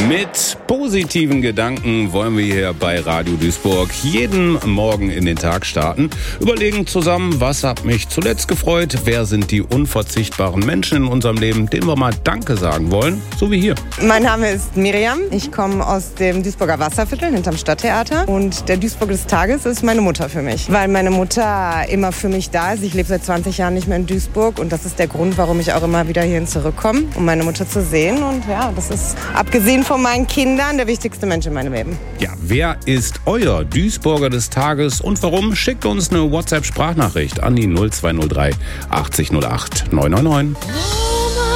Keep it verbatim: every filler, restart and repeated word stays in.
Mit positiven Gedanken wollen wir hier bei Radio Duisburg jeden Morgen in den Tag starten. Überlegen zusammen, was hat mich zuletzt gefreut, wer sind die unverzichtbaren Menschen in unserem Leben, denen wir mal Danke sagen wollen, so wie hier. Mein Name ist Miriam, ich komme aus dem Duisburger Wasserviertel hinterm Stadttheater und der Duisburg des Tages ist meine Mutter für mich, weil meine Mutter immer für mich da ist. Ich lebe seit zwanzig Jahren nicht mehr in Duisburg und das ist der Grund, warum ich auch immer wieder hierhin zurückkomme, um meine Mutter zu sehen. Und ja, das ist abgesehen von meinen Kindern der wichtigste Mensch in meinem Leben. Ja, wer ist euer Duisburger des Tages und warum? Schickt uns eine WhatsApp-Sprachnachricht an die null zwei null drei achtzig null acht neun neun neun.